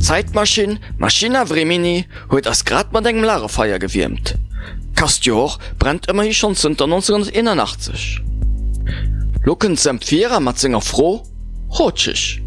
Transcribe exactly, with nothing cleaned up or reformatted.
Zeitmaschine, Maschina Vremini, huet as grad mat engem Larefeier gewirmt. Castor brennt immer hi schon sind neunzehnhunderteinundachtzig. Lucken Vierer mat Singer froh, hotschig.